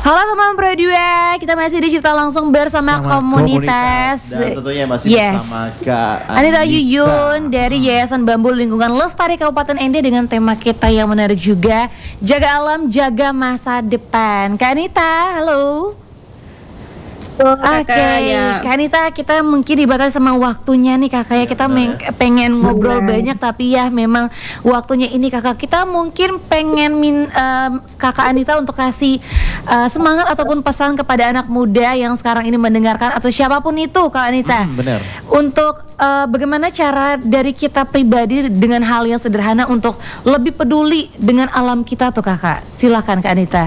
Halo teman Pro 2, kita masih di Cipta Langsung bersama komunitas. Dan tentunya masih bersama Kak Anita Yuyun dari Yayasan Bambu Lingkungan Lestari Kabupaten Ende dengan tema kita yang menarik juga, jaga alam, jaga masa depan. Kak Anita, halo. Oke, Kak Anita, kita mungkin dibatasi sama waktunya nih kakak ya. Kita pengen ngobrol banyak, tapi ya memang waktunya ini kakak. Kita mungkin pengen kakak Anita untuk kasih semangat ataupun pesan kepada anak muda yang sekarang ini mendengarkan atau siapapun itu, Kak Anita. Benar. Untuk bagaimana cara dari kita pribadi dengan hal yang sederhana untuk lebih peduli dengan alam kita tuh kakak. Silakan Kak Anita.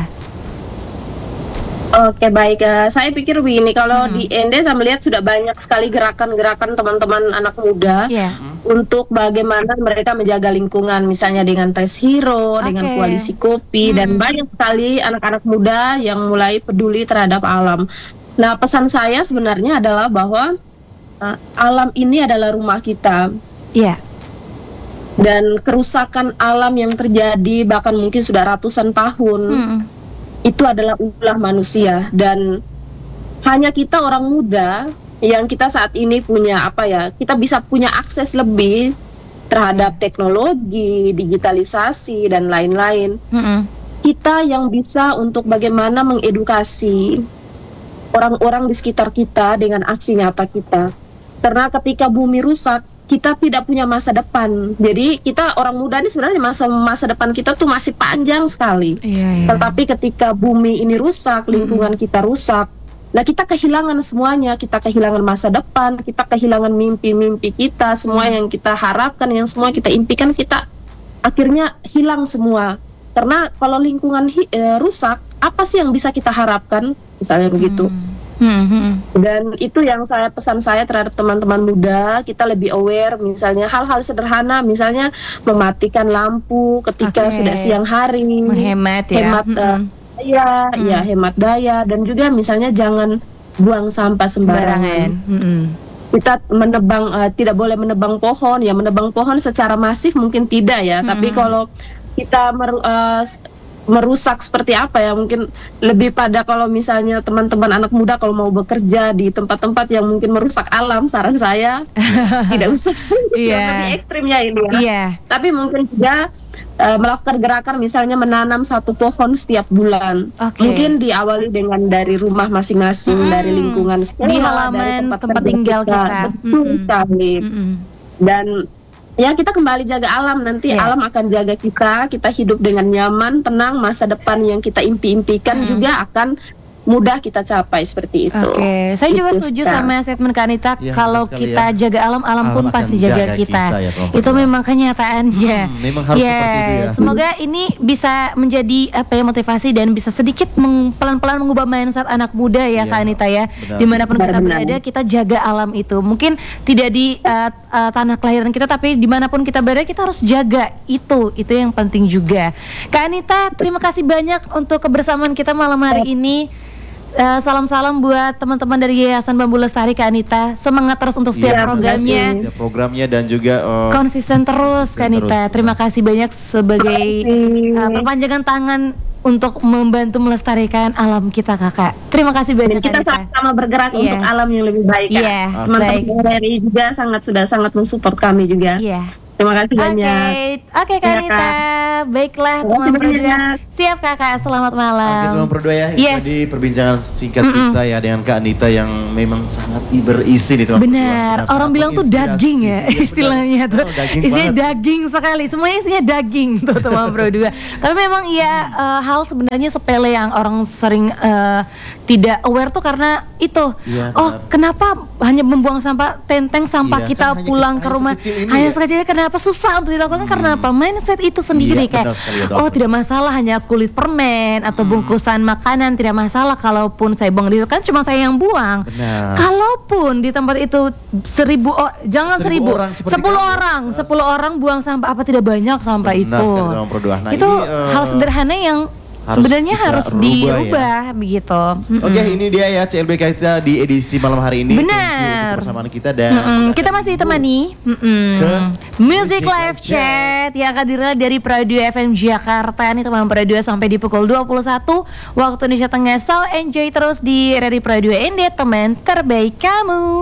Oke, baik, saya pikir begini, kalau di Ende saya melihat sudah banyak sekali gerakan-gerakan teman-teman anak muda untuk bagaimana mereka menjaga lingkungan, misalnya dengan Tes Hero, dengan Koalisi Kopi, dan banyak sekali anak-anak muda yang mulai peduli terhadap alam. Nah, pesan saya sebenarnya adalah bahwa alam ini adalah rumah kita. Iya. Dan kerusakan alam yang terjadi bahkan mungkin sudah ratusan tahun. Itu adalah ulah manusia, dan hanya kita orang muda yang kita saat ini punya kita bisa punya akses lebih terhadap teknologi, digitalisasi dan lain-lain. Kita yang bisa untuk bagaimana mengedukasi orang-orang di sekitar kita dengan aksi nyata kita. Karena ketika bumi rusak, kita tidak punya masa depan. Jadi kita orang muda ini sebenarnya masa depan kita tuh masih panjang sekali. Tetapi ketika bumi ini rusak, lingkungan kita rusak, nah kita kehilangan semuanya. Kita kehilangan masa depan, kita kehilangan mimpi-mimpi kita, semua yang kita harapkan, yang semua kita impikan, kita akhirnya hilang semua. Karena kalau lingkungan rusak, apa sih yang bisa kita harapkan? Misalnya begitu. Dan itu yang pesan saya terhadap teman-teman muda, kita lebih aware, misalnya hal-hal sederhana, misalnya mematikan lampu ketika sudah siang hari, menghemat hemat daya, dan juga misalnya jangan buang sampah sembarangan. Kita tidak boleh menebang pohon, ya menebang pohon secara masif mungkin tidak ya, tapi kalau kita merusak seperti apa ya, mungkin lebih pada kalau misalnya teman-teman anak muda kalau mau bekerja di tempat-tempat yang mungkin merusak alam, saran saya tidak usah lebih ekstrimnya ini ya. Tapi mungkin juga melakukan gerakan misalnya menanam 1 pohon setiap bulan. Mungkin diawali dengan dari rumah masing-masing, dari lingkungan sekolah, di halaman tempat tinggal kita. Betul sekali. Dan ya kita kembali jaga alam, nanti alam akan jaga kita hidup dengan nyaman, tenang, masa depan yang kita impi-impikan juga akan mudah kita capai seperti itu. Saya juga setuju sama statement Kak Anita, kalau kita jaga alam, alam pun pasti jaga kita. Itu memang kenyataannya. Memang harus seperti itu ya. Semoga ini bisa menjadi motivasi dan bisa sedikit pelan-pelan mengubah mindset anak muda ya Kak Anita ya. Dimanapun kita berada, kita jaga alam itu. Mungkin tidak di tanah kelahiran kita, tapi dimanapun kita berada kita harus jaga itu yang penting juga. Kak Anita, terima kasih banyak untuk kebersamaan kita malam hari ini. Salam-salam buat teman-teman dari Yayasan Bambu Lestari Kak Anita. Semangat terus untuk setiap programnya dan juga konsisten terus Kak Anita. Terima kasih banyak sebagai perpanjangan tangan untuk membantu melestarikan alam kita kakak. Terima kasih banyak. Dan kita sama-sama bergerak untuk alam yang lebih baik. Teman-teman RRI juga sangat mensupport kami juga. Terima kasih banyak. Oke Kak Anita. Baiklah teman Pro 2. Siap kakak, selamat malam. Teman Pro 2 ya. Jadi perbincangan singkat kita ya dengan Kak Anita yang memang sangat berisi di teman. Benar. Orang bilang tuh daging ya istilahnya tuh. Isinya daging sekali. Semuanya isinya daging tuh teman Pro 2. Tapi memang hal sebenarnya sepele yang orang sering tidak aware tuh karena itu. Kenapa hanya membuang sampah, tenteng sampah kita pulang ke rumah hanya sekecil, kenapa susah untuk dilakukan? Karena apa? Mindset itu sendiri kayak tidak masalah hanya kulit permen atau bungkusan makanan, tidak masalah kalaupun saya buang di situ, kan cuma saya yang buang. Kalaupun di tempat itu 10 orang buang sampah, apa tidak banyak sampah itu? Itu hal sederhana yang sebenarnya harus rubah dirubah begitu. Oke, ini dia ya CLBK kita di edisi malam hari ini. Benar. Persamaan kita dan kita masih ditemani Music Live Chat yang akan dirilis dari Pradu FM Jakarta nih teman Pradu sampai di pukul 21 waktu Indonesia Tengah. So enjoy terus di Rari Pradu Ende teman terbaik kamu.